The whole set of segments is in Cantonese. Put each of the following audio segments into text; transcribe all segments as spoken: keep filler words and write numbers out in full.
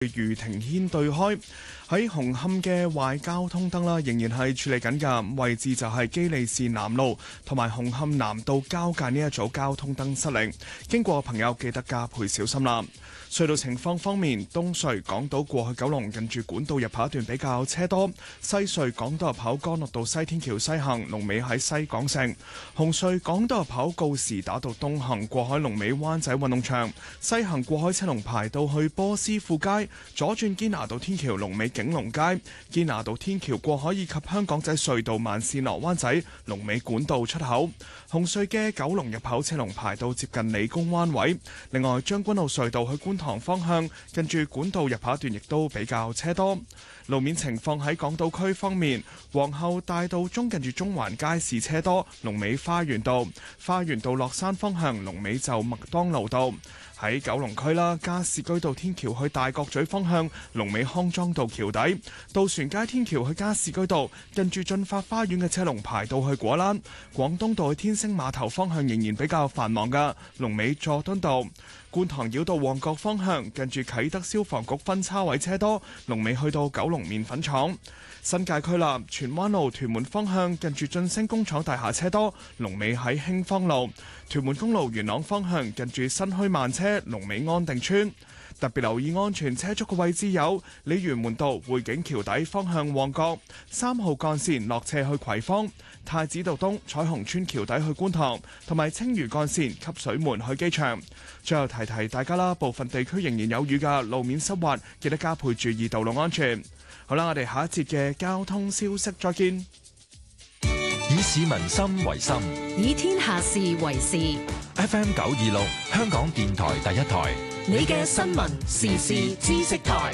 愉庭軒對開。喺紅磡嘅壞交通燈啦，仍然係處理緊㗎，位置就係基利士南路同埋紅磡南道交界呢一組交通燈失靈，經過嘅朋友記得加倍小心啦。隧道情況方面，東隧港島過去九龍近住管道入口一段比較車多，西隧港島入口干諾道西天橋西行龍尾喺西港城，紅隧港島入口告士打道東行過海龍尾灣仔運動場，西行過海車龍排到去波斯富街，左轉堅拿道天橋龍尾景隆街，堅拿道天橋過海以及香港仔隧道慢線落灣仔龍尾管道出口，紅隧嘅九龍入口車龍排到接近理工灣位。另外將軍澳隧道去觀塘方向近住管道入口一段亦都比較車多。路面情況喺港島區方面，皇后大道中近住中環街市車多，龍尾花園道，花園道落山方向龍尾就麥當勞道。喺九龍區啦，加士居道天橋去大角咀方向龍尾康莊道橋底，渡船街天橋去加士居道近住駿發花園嘅車龍排到去果欄。廣東道去天星碼頭方向仍然比較繁忙㗎，龍尾佐敦道。觀塘繞道旺角方向近住啟德消防局分叉位車多，龍尾去到九龍麵粉廠。新界區啦，荃灣路屯門方向近住晉升工廠大廈車多，龍尾喺興芳路。屯門公路元朗方向近住新墟慢車，龍尾安定村。特別留意安全車速嘅位置有鯉魚門道匯景橋底方向旺角，三號幹線落斜去葵芳，太子道東彩虹村橋底去觀塘，同埋青嶼幹線汲水門去機場。最後提提大家啦，部分地區仍然有雨㗎，路面濕滑，記得加倍注意道路安全。好啦，我哋下一節嘅交通消息再見。 以市民心為心， 以天下事為事。 F M 九二六，香港電台第一台， 你嘅新聞時事知識台。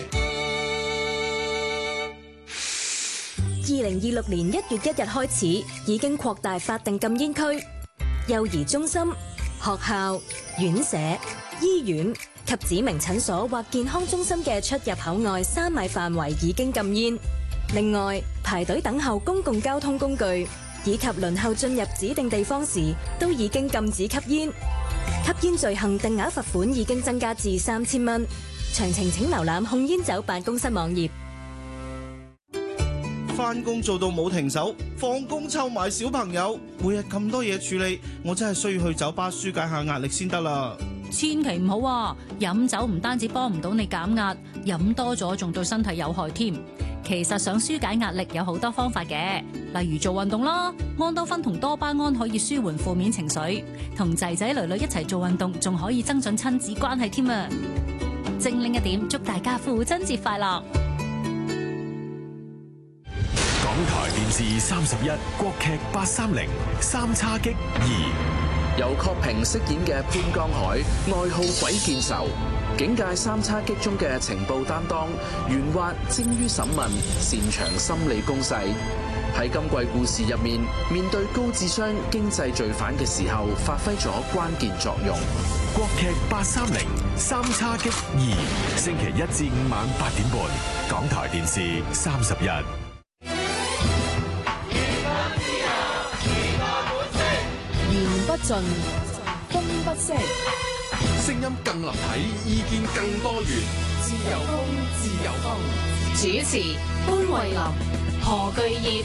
二零二六年一月一日開始，已經擴大法定禁煙區，幼兒中心、學校、院舍、醫院及指明診所或健康中心嘅出入口外三米範圍已經禁煙。另外，排隊等候公共交通工具以及輪候進入指定地方時，都已經禁止吸煙。吸煙罪行定額罰款已經增加至三千蚊。詳情請瀏覽控煙酒辦公室網頁。 返工做到冇停手，放工湊埋小朋友，每日咁多嘢處理，我真係需要去酒吧紓解下壓力先得啦。 千祈唔好啊！飲酒唔單止幫唔到你減壓，飲多咗仲對身體有害添。其實想紓解壓力有好多方法嘅，例如做運動啦，安多酚同多巴胺可以舒緩負面情緒，同仔仔女女一齊做運動仲可以增進親子關係添啊！精靈一點，祝大家父親節快樂！ 港台電視三十一，國劇八三零三叉戟二， 由郝平飾演嘅潘江海，愛好鬼見愁，警界三叉戟中嘅情報擔當，圓滑精於審問，擅長心理攻勢。喺今季故事入面，面對高智商經濟罪犯嘅時候，發揮咗關鍵作用。 國劇八三零三叉戟二，星期一至五晚八點半，港台電視三十一。 不盡，風不息， 聲音更立體，意見更多元。自由風，自由風。 主持潘慧琳、何巨業。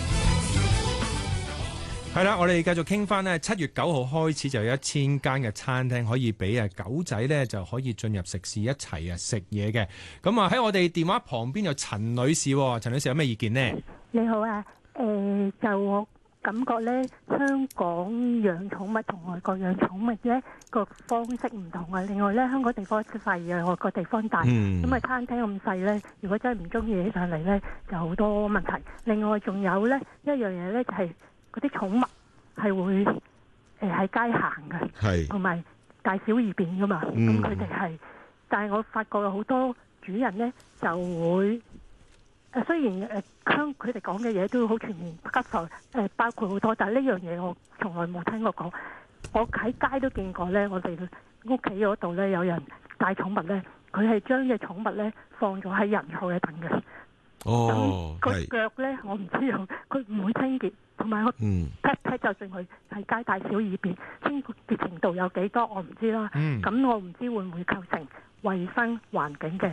係啦，我哋繼續傾翻呢，七月九號開始就有一千間嘅餐廳可以俾啊狗仔呢就可以進入食肆一齊啊食嘢嘅。咁啊喺我哋電話旁邊有陳女士，陳女士有咩意見呢？ 你好啊，誒、呃、就我感覺咧，香港養寵物同外國養寵物咧個方式唔同啊。另外咧，香港地方細啊，外國地方大，咁啊、嗯、餐廳咁細咧，如果真係唔中意起上嚟咧，就好多問題。另外仲有咧一樣嘢咧，就係嗰啲寵物係會誒喺、呃、街行嘅，同埋大小二便噶嘛。咁佢哋係，但係我發覺有好多主人咧就會。誒雖然誒香佢哋講嘅嘢都好全面，不夠誒包括好多，但係呢樣嘢我從來冇聽過講。我喺街都見過咧，我哋屋企嗰度咧有人帶寵物咧，佢係將隻寵物咧放咗喺人坐嘅凳嘅。哦，個腳咧我唔知道，佢唔會清潔，同埋我 pat pat 就算佢喺街大小二便，清潔程度有幾多我唔知啦。咁、嗯、我唔知會唔會構成衞生環境嘅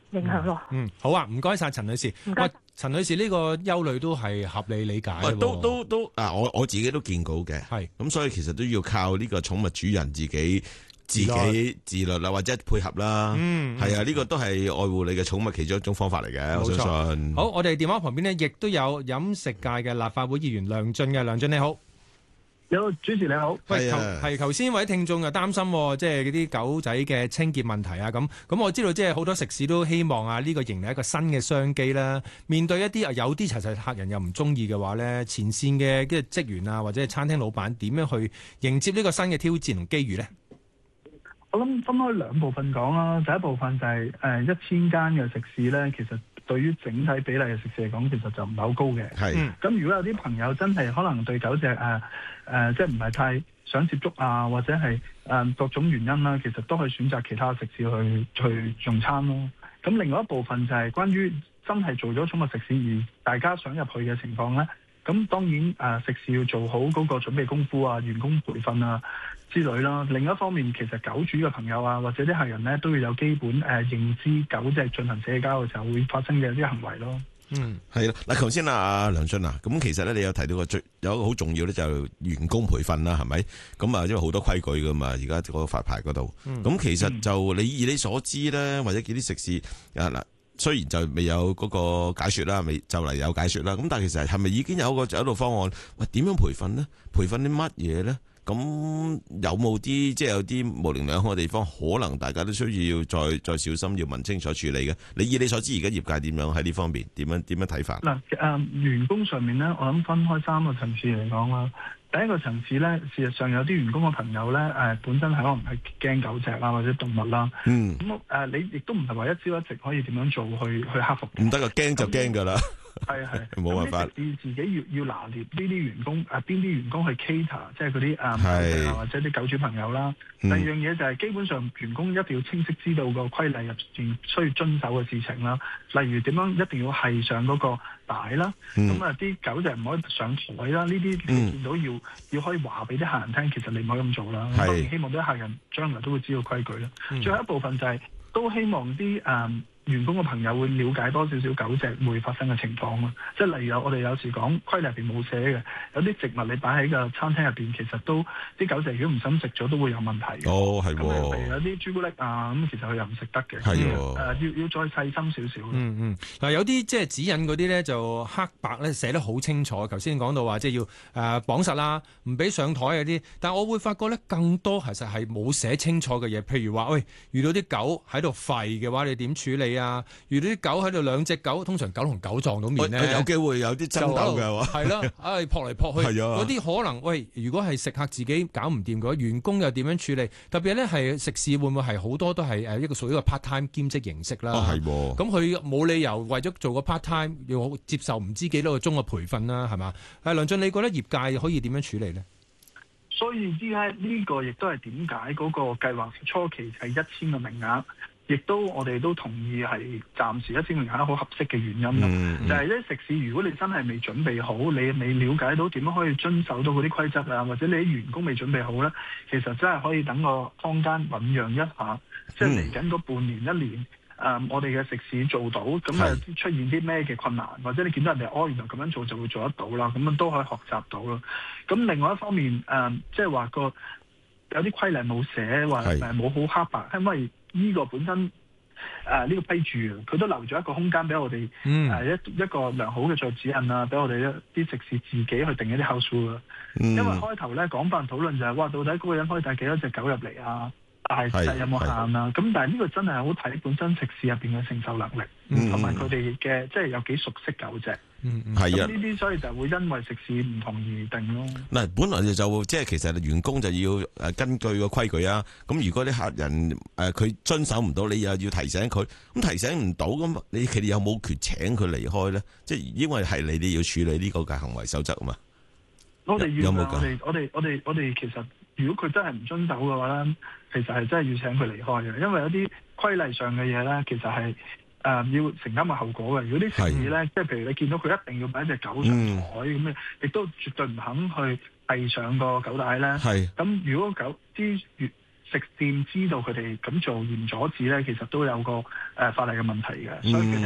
影響咯。 嗯，好啊，唔該晒陳女士。 唔該。 陳女士呢個憂慮都係合理理解喎。 都都都啊！我我自己都見到嘅， 係咁，所以其實都要靠呢個寵物主人自己自己自律啦，或者配合啦。嗯，係啊，呢個都係愛護你嘅寵物其中一種方法嚟嘅。我相信。好， 我哋電話旁邊呢，亦都有飲食界嘅立法會議員梁進嘅。梁進你好。 有主持你好， 喂，係頭先位聽眾就擔心，即係嗰啲狗仔嘅清潔問題啊，咁咁我知道即係好多食肆都希望啊，呢個迎嚟一個新嘅商機啦。面對一啲有啲其實客人又唔中意嘅話咧，前線嘅即係職員啊，或者係餐廳老闆點樣去迎接呢個新嘅挑戰同機遇咧？ 我諗分開兩部分講啦，第一部分就係誒一千間嘅食肆咧，其實對於整體比例嘅食肆嚟講，其實就唔係好高嘅。係，咁如果有啲朋友真係可能對狗隻誒誒、呃，即係唔係太想接觸啊，或者係誒、呃、各種原因啦，其實都可以選擇其他食肆去去用餐咯。咁另外一部分就係關於真係做咗寵物食肆而大家想入去嘅情況咧，咁當然誒、呃、食肆要做好嗰個準備功夫啊、員工培訓啊之類啦。另一方面，其實狗主嘅朋友啊，或者啲客人咧，都要有基本誒、呃、認知狗隻進行社交嘅時候會發生嘅啲行為咯。 嗯，係啦。嗱，頭先啊，阿梁進啊，咁其實咧，你有提到個最有一個好重要咧，就係員工培訓啦，係咪？咁啊，因為好多規矩噶嘛，而家嗰個發牌嗰度。咁、嗯、其實就你以你所知咧，或者見啲食肆啊嗱，雖然就未有嗰個解說啦，未就嚟有解說啦。咁但係其實係咪已經有一個有一道方案？喂，點樣培訓呢？培訓啲乜嘢咧？咁有冇啲即係有啲模棱兩可嘅地方，可能大家都需要再再小心，要問清楚處理嘅。你以你所知，而家業界點樣喺呢方面點樣點樣睇法？ 嗱，誒員工上面咧，我諗分開三個層次嚟講啦。第一個層次咧，事實上有啲員工嘅朋友咧，誒、呃、本身係可能係驚狗隻啦，或者動物啦。嗯。咁誒、呃，你亦都唔係話一朝一夕可以點樣做去去克服。唔得噶，驚就驚噶啦。 係啊係， 冇辦法。 要自己要要拿捏呢啲員工誒，邊啲員工去 cater，即係嗰啲誒或者啲狗主朋友啦。嗯、第二樣嘢就係基本上員工一定要清晰知道個規例入邊需要遵守嘅事情啦。例如點樣一定要繫上嗰個帶啦，咁啊啲狗就唔可以上台啦。呢啲你見到要、嗯、要可以話俾啲客人聽，其實你唔可以咁做啦。當然希望啲客人將來都會知道規矩啦。嗯、最後一部分就係、是、都希望啲誒。嗯員工嘅朋友會了解多少少狗隻會發生嘅情況咯，即係例如有我哋有時講規例入邊冇寫嘅，有啲植物你擺喺個餐廳入邊，其實都啲狗隻如果唔心食咗都會有問題嘅。哦，係喎。咁譬如有啲朱古力啊，咁其實佢又唔食得嘅。係喎。誒、呃，要要再細心少少。 嗯嗯。嗱，有啲即係指引嗰啲咧，就黑白咧寫得好清楚。頭先講到話即係要誒、呃、綁實啦，唔俾上台嗰啲。但係我會發覺咧，更多其實係冇寫清楚嘅嘢，譬如話，喂，遇到啲狗喺度吠嘅話，你點處理？啊！遇到啲狗喺度，兩隻狗，通常狗同狗撞到面咧， 有機會有啲爭鬥嘅， 係咯，唉，撲嚟撲去，嗰啲可能喂，如果係食客自己搞唔掂嘅話，員工又點樣處理？特別咧係食肆會唔會係好多都係誒一個屬於一個 part time 兼職形式啦？哦，係喎。咁佢冇理由為咗做個 part time 要接受唔知幾多個鐘嘅培訓啦，係嘛？誒，梁進，你覺得業界可以點樣處理咧？ 所以依家呢個亦都係點解嗰個計劃初期係一千個名額。亦都我哋都同意係暫時一千名額好合適嘅原因咯，嗯嗯、就係咧食肆如果你真係未準備好，你未了解到點樣可以遵守到嗰啲規則啊，或者你啲員工未準備好咧，其實真係可以等個坊間醖釀一下，嗯、即係嚟緊嗰半年一年，誒、呃、我哋嘅食肆做到，咁啊出現啲咩嘅困難，或者你見到人哋哦原來咁樣做就會做得到啦，咁樣都可以學習到咯。咁另外一方面誒、呃，即係話個有啲規例冇寫，或誒冇好黑白，因為呢個本身誒呢、呃這個批注佢都留咗一個空間俾我哋誒、嗯呃、一一個良好嘅作指引啊，俾我哋一啲食肆自己去定一啲口數啊。嗯、因為開頭咧廣泛討論就係、是、哇，到底嗰個人可以帶幾多隻狗入嚟啊？大細有冇限啊？咁但係呢個真係好睇本身食肆入邊嘅承受能力，同埋佢哋嘅即係有幾熟悉狗隻。嗯，係啊。呢啲所以就會因為食肆唔同而定咯。 嗱，本來就即係其實員工就要誒根據個規矩啊。咁如果啲客人誒佢遵守唔到，你又要提醒佢。咁提醒唔到咁，你其實有冇權請佢離開咧？即係因為係你哋要處理呢個嘅行為守則啊嘛。 我哋要啊！我哋我哋我哋我哋其實如果佢真係唔遵守嘅話咧，其實係真係要請佢離開嘅，因為有啲規例上嘅嘢咧，其實係誒、呃、要承擔個後果嘅。如果啲食肆咧，即係譬如你見到佢一定要擺隻狗上台咁，亦、嗯、都絕對唔肯去遞上個狗帶咧。係咁，如果狗啲食店知道佢哋咁做而唔阻止咧，其實都有個誒、呃、法例嘅問題嘅，所以佢哋